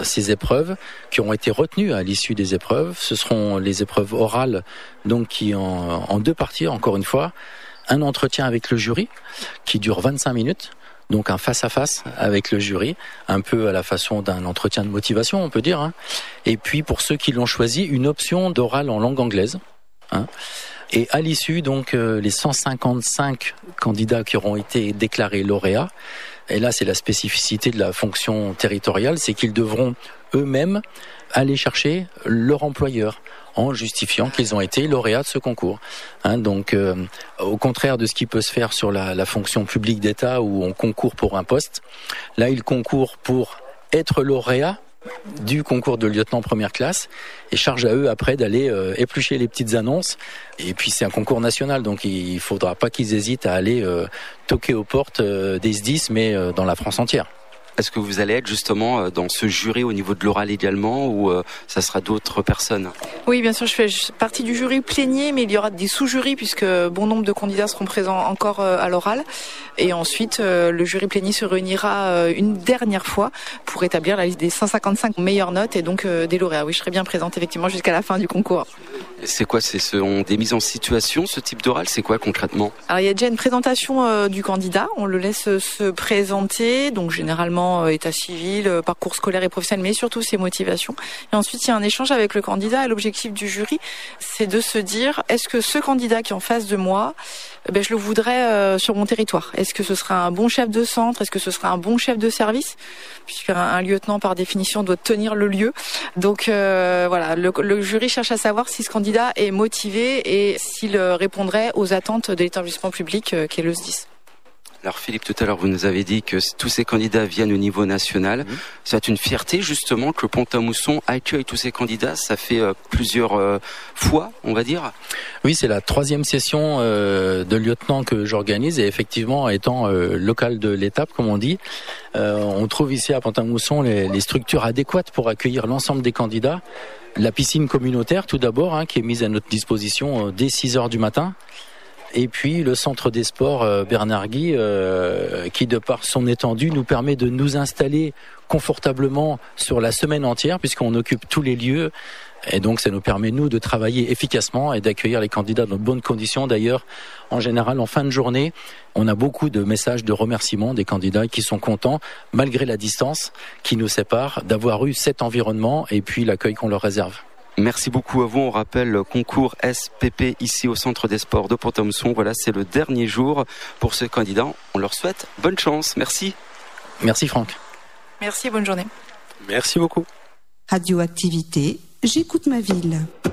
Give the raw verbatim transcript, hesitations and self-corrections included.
ces épreuves qui ont été retenues à l'issue des épreuves. Ce seront les épreuves orales, donc qui en, en deux parties, encore une fois. Un entretien avec le jury qui dure vingt-cinq minutes. Donc un face-à-face avec le jury, un peu à la façon d'un entretien de motivation, on peut dire. Hein. Et puis pour ceux qui l'ont choisi, une option d'oral en langue anglaise. Hein. Et à l'issue, donc euh, les cent cinquante-cinq candidats qui auront été déclarés lauréats, et là c'est la spécificité de la fonction territoriale, c'est qu'ils devront eux-mêmes aller chercher leur employeur en justifiant qu'ils ont été lauréats de ce concours. Hein, donc, euh, au contraire de ce qui peut se faire sur la, la fonction publique d'État où on concourt pour un poste, là, ils concourent pour être lauréats du concours de lieutenant première classe et charge à eux après d'aller euh, éplucher les petites annonces. Et puis, c'est un concours national, donc il faudra pas qu'ils hésitent à aller euh, toquer aux portes euh, des S D I S, mais euh, dans la France entière. Est-ce que vous allez être justement dans ce jury au niveau de l'oral également ou euh, ça sera d'autres personnes ? Oui, bien sûr, je fais partie du jury plénier, mais il y aura des sous-jurys puisque bon nombre de candidats seront présents encore euh, à l'oral. Et ensuite, euh, le jury plénier se réunira euh, une dernière fois pour établir la liste des cent cinquante-cinq meilleures notes et donc euh, des lauréats. Oui, je serai bien présente effectivement jusqu'à la fin du concours. C'est quoi ? C'est ce, on, des mises en situation, ce type d'oral ? C'est quoi concrètement ? Alors, il y a déjà une présentation euh, du candidat. On le laisse euh, se présenter, donc généralement euh, état civil, euh, parcours scolaire et professionnel, mais surtout ses motivations. Et ensuite, il y a un échange avec le candidat. Et l'objectif du jury, c'est de se dire, est-ce que ce candidat qui est en face de moi, eh ben, je le voudrais euh, sur mon territoire ? Est-ce que ce sera un bon chef de centre ? Est-ce que ce sera un bon chef de service ? Puisqu'un un lieutenant, par définition, doit tenir le lieu. Donc euh, voilà, le, le jury cherche à savoir si ce candidat est motivé et s'il répondrait aux attentes de l'établissement public euh, qui est le S D I S. Alors Philippe, tout à l'heure, vous nous avez dit que tous ces candidats viennent au niveau national. Mmh. C'est une fierté justement que Pont-à-Mousson accueille tous ces candidats. Ça fait euh, plusieurs euh, fois, on va dire. Oui, c'est la troisième session euh, de lieutenant que j'organise et effectivement, étant euh, local de l'étape, comme on dit, euh, on trouve ici à Pont-à-Mousson les, les structures adéquates pour accueillir l'ensemble des candidats. La piscine communautaire, tout d'abord, hein, qui est mise à notre disposition euh, dès six heures du matin. Et puis le centre des sports euh, Bernard Guy, euh, qui de par son étendue nous permet de nous installer confortablement sur la semaine entière, puisqu'on occupe tous les lieux. Et donc ça nous permet, nous, de travailler efficacement et d'accueillir les candidats dans de bonnes conditions. D'ailleurs, en général, en fin de journée, on a beaucoup de messages de remerciements des candidats qui sont contents, malgré la distance qui nous sépare, d'avoir eu cet environnement et puis l'accueil qu'on leur réserve. Merci beaucoup à vous. On rappelle le concours S P P ici au Centre des Sports de Pont-à-Mousson. Voilà, c'est le dernier jour pour ce candidat. On leur souhaite bonne chance. Merci. Merci Franck. Merci, bonne journée. Merci beaucoup. Radioactivité, j'écoute ma ville.